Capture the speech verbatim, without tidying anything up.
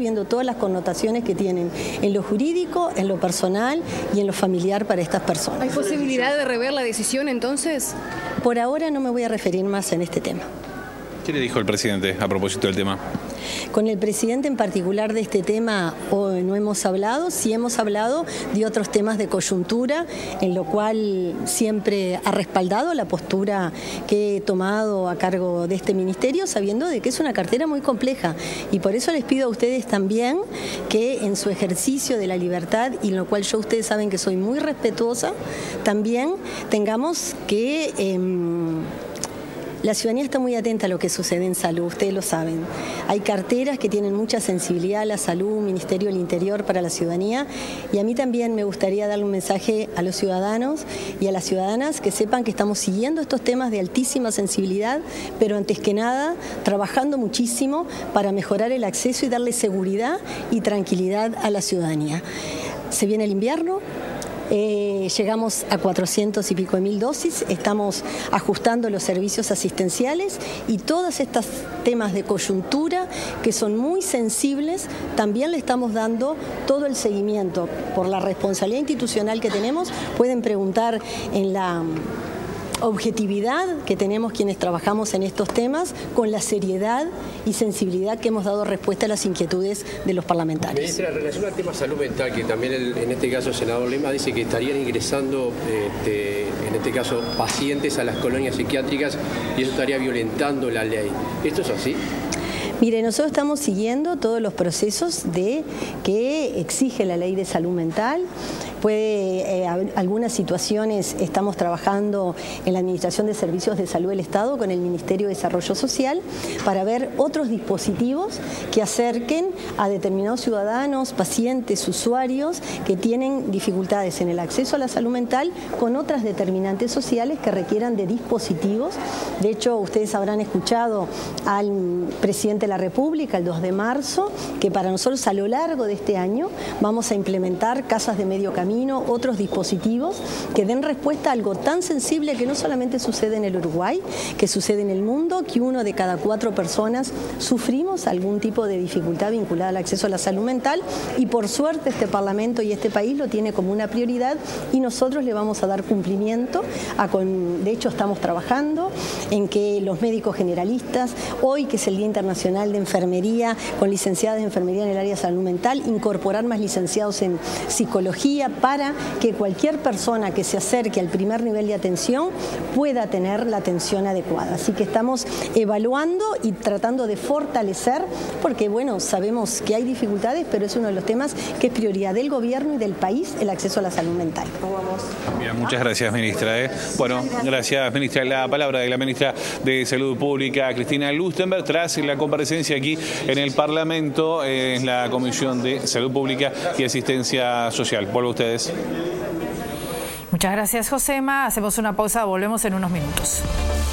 viendo todas las connotaciones que tienen en lo jurídico, en lo personal y en lo familiar para estas personas. ¿Hay posibilidad de rever la decisión entonces? Por ahora no me voy a referir más en este tema. ¿Qué le dijo el presidente a propósito del tema? Con el presidente en particular de este tema hoy no hemos hablado, sí hemos hablado de otros temas de coyuntura, en lo cual siempre ha respaldado la postura que he tomado a cargo de este ministerio, sabiendo de que es una cartera muy compleja. Y por eso les pido a ustedes también que en su ejercicio de la libertad, y en lo cual yo ustedes saben que soy muy respetuosa, también tengamos que... Eh, La ciudadanía está muy atenta a lo que sucede en salud, ustedes lo saben. Hay carteras que tienen mucha sensibilidad a la salud, Ministerio del Interior para la ciudadanía, y a mí también me gustaría darle un mensaje a los ciudadanos y a las ciudadanas que sepan que estamos siguiendo estos temas de altísima sensibilidad, pero antes que nada trabajando muchísimo para mejorar el acceso y darle seguridad y tranquilidad a la ciudadanía. Se viene el invierno. Eh, llegamos a cuatrocientos y pico de mil dosis, estamos ajustando los servicios asistenciales y todos estos temas de coyuntura que son muy sensibles, también le estamos dando todo el seguimiento. Por la responsabilidad institucional que tenemos, pueden preguntar en la objetividad que tenemos quienes trabajamos en estos temas, con la seriedad y sensibilidad que hemos dado respuesta a las inquietudes de los parlamentarios. Ministra, en relación al tema salud mental, que también el, en este caso el senador Lema dice que estarían ingresando, este, en este caso, pacientes a las colonias psiquiátricas y eso estaría violentando la ley. ¿Esto es así? Mire, nosotros estamos siguiendo todos los procesos de que exige la ley de salud mental. Puede, eh, algunas situaciones estamos trabajando en la Administración de Servicios de Salud del Estado con el Ministerio de Desarrollo Social para ver otros dispositivos que acerquen a determinados ciudadanos, pacientes, usuarios que tienen dificultades en el acceso a la salud mental con otras determinantes sociales que requieran de dispositivos. De hecho, ustedes habrán escuchado al presidente de la República el dos de marzo, que para nosotros a lo largo de este año vamos a implementar casas de medio camino, otros dispositivos que den respuesta a algo tan sensible que no solamente sucede en el Uruguay, que sucede en el mundo, que uno de cada cuatro personas sufrimos algún tipo de dificultad vinculada al acceso a la salud mental y por suerte este Parlamento y este país lo tiene como una prioridad y nosotros le vamos a dar cumplimiento. A con, de hecho estamos trabajando en que los médicos generalistas, hoy que es el Día Internacional de Enfermería, con licenciadas de enfermería en el área de salud mental, incorporar más licenciados en psicología para que cualquier persona que se acerque al primer nivel de atención pueda tener la atención adecuada. Así que estamos evaluando y tratando de fortalecer, porque bueno, sabemos que hay dificultades, pero es uno de los temas que es prioridad del gobierno y del país, el acceso a la salud mental. Bien, muchas gracias, ministra. ¿eh? Bueno, gracias, ministra. La palabra de la ministra de Salud Pública, Cristina Lustenberg, tras la comparecencia aquí en el Parlamento, eh, en la Comisión de Salud Pública y Asistencia Social. Vuelvo a ustedes. Muchas gracias, Josema. Hacemos una pausa, volvemos en unos minutos.